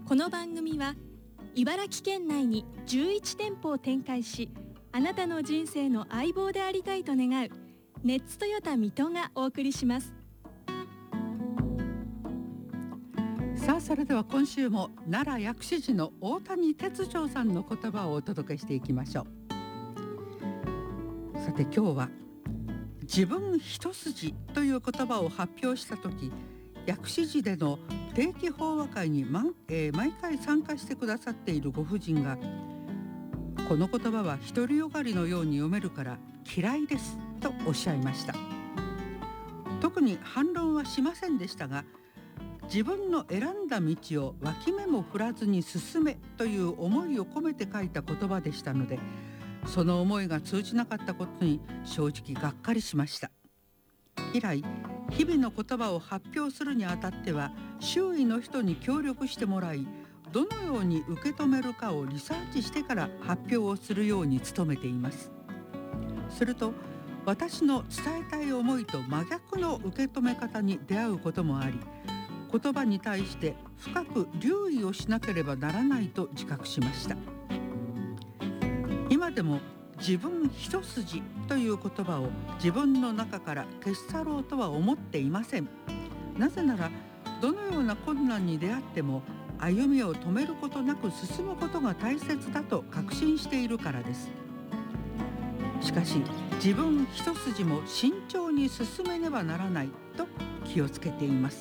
この番組は茨城県内に11店舗を展開し、あなたの人生の相棒でありたいと願うネッツトヨタ水戸がお送りします。 さあ、それでは今週も奈良薬師寺の大谷哲丈さんの言葉をお届けしていきましょう。さて、今日は自分一筋という言葉を発表した時、薬師寺での定期法話会に毎回参加してくださっているご婦人が、この言葉は独りよがりのように読めるから嫌いですとおっしゃいました。特に反論はしませんでしたが、自分の選んだ道を脇目も振らずに進めという思いを込めて書いた言葉でしたので、その思いが通じなかったことに正直がっかりしました。以来、日々の言葉を発表するにあたっては周囲の人に協力してもらい、どのように受け止めるかをリサーチしてから発表をするように努めています。すると、私の伝えたい思いと真逆の受け止め方に出会うこともあり、言葉に対して深く留意をしなければならないと自覚しました。今でも自分一筋という言葉を自分の中から消し去ろうとは思っていません。なぜなら、どのような困難に出会っても歩みを止めることなく進むことが大切だと確信しているからです。しかし、自分一筋も慎重に進めねばならないと気をつけています。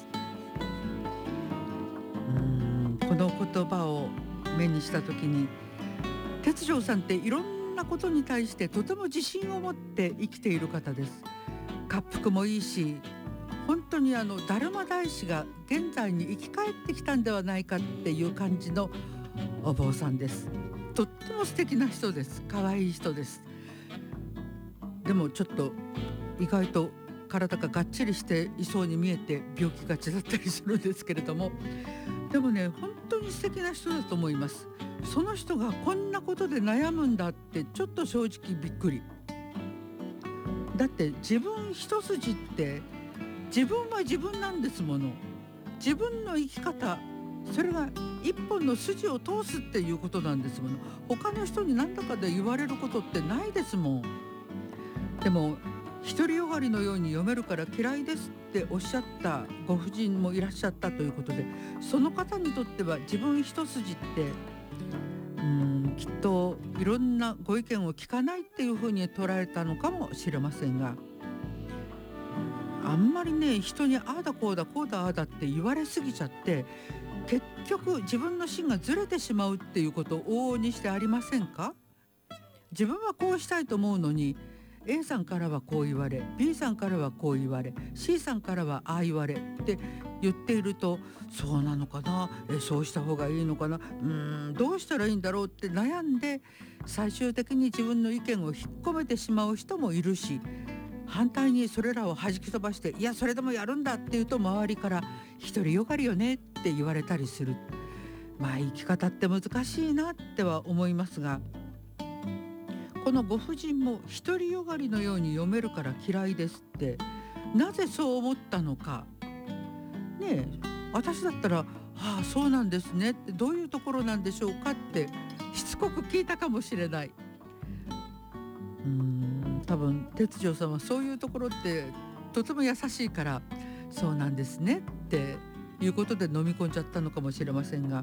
この言葉を目にした時に、哲丈さんっていろんなことに対してとても自信を持って生きている方です。恰幅もいいし、本当にだるま大師が現在に生き返ってきたんではないかっていう感じのお坊さんです。とっても素敵な人です。可愛い人です。でもちょっと意外と体ががっちりしていそうに見えて病気がちだったりするんですけれども、でもね、本当に素敵な人だと思います。その人がこんなことで悩むんだってちょっと正直びっくり。だって自分一筋って自分は自分なんですもの。自分の生き方、それが一本の筋を通すっていうことなんですもの。他の人に何だかで言われることってないですもん。でも独りよがりのように読めるから嫌いですっておっしゃったご婦人もいらっしゃったということで、その方にとっては自分一筋ってきっといろんなご意見を聞かないっていうふうに捉えたのかもしれませんが、あんまりね、人にああだこうだこうだああだって言われすぎちゃって、結局自分の芯がずれてしまうっていうこと往々にしてありませんか？自分はこうしたいと思うのに、A さんからはこう言われ、 B さんからはこう言われ、 C さんからはああ言われって言っていると、そうなのかな、そうした方がいいのかな、どうしたらいいんだろうって悩んで、最終的に自分の意見を引っ込めてしまう人もいるし、反対にそれらを弾き飛ばして、いやそれでもやるんだって言うと、周りから独りよがりよねって言われたりする。生き方って難しいなっては思いますが、このご婦人も独りよがりのように読めるから嫌いですって、なぜそう思ったのかね。私だったら、そうなんですねって、どういうところなんでしょうかってしつこく聞いたかもしれない。多分哲丈さんはそういうところってとても優しいから、そうなんですねっていうことで飲み込んじゃったのかもしれませんが、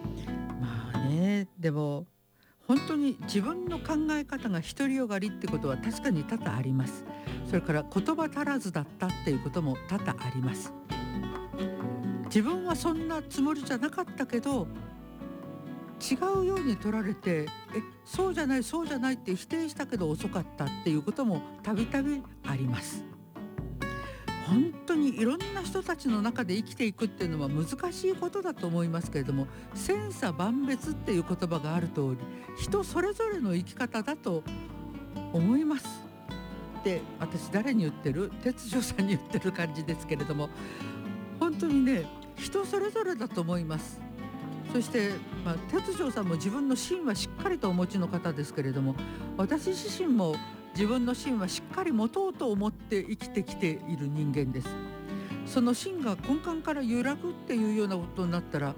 でも本当に自分の考え方が独りよがりってことは確かに多々あります。それから言葉足らずだったっていうことも多々あります。自分はそんなつもりじゃなかったけど、違うように取られて、そうじゃないそうじゃないって否定したけど遅かったっていうこともたびたびあります。本当にいろんな人たちの中で生きていくっていうのは難しいことだと思いますけれども、千差万別っていう言葉がある通り、人それぞれの生き方だと思います。で、私誰に言ってる？哲丈さんに言ってる感じですけれども、本当にね、人それぞれだと思います。そして、哲丈さんも自分の芯はしっかりとお持ちの方ですけれども、私自身も自分の芯はしっかり持とうと思って生きてきている人間です。その芯が根幹から揺らぐっていうようなことになったら、